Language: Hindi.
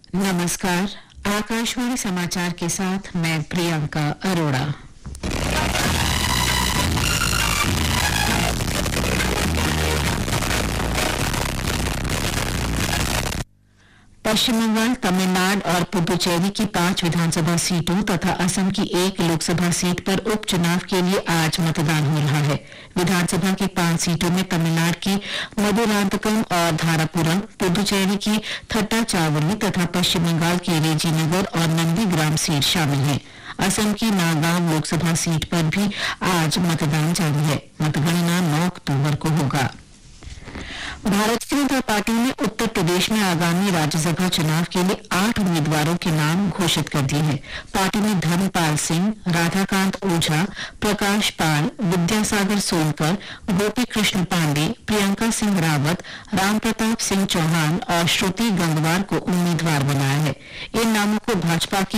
नमस्कार। आकाशवाणी समाचार के साथ मैं प्रियंका अरोड़ा। पश्चिम बंगाल, तमिलनाडु और पुडुचेरी की 5 विधानसभा सीटों तथा असम की 1 लोकसभा सीट पर उपचुनाव के लिए आज मतदान हो रहा है। विधानसभा की 5 सीटों में तमिलनाडु की मदुरांतकम और धारापुरम, पुडुचेरी की थट्टाचावली तथा पश्चिम बंगाल की रेजीनगर और नंदीग्राम सीट शामिल है। असम की नागांव लोकसभा सीट पर भी आज मतदान जारी है। मतगणना 9 अक्टूबर को होगा। भारतीय जनता पार्टी ने उत्तर प्रदेश में आगामी राज्यसभा चुनाव के लिए 8 उम्मीदवारों के नाम घोषित कर दिए हैं। पार्टी ने धर्मपाल सिंह, राधाकांत ओझा, प्रकाश पाल, विद्यासागर सोनकर, गोपी कृष्ण पांडे, प्रियंका सिंह रावत, राम प्रताप सिंह चौहान और श्रुति गंगवार को उम्मीदवार बनाया है। इन नामों को भाजपा की